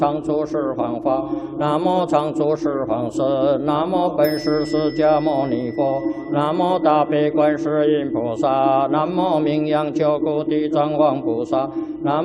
常住十方法，南无常住十方神，南无本师释迦牟尼佛，南无大悲观世音菩萨，南无名扬救苦地藏王菩萨，南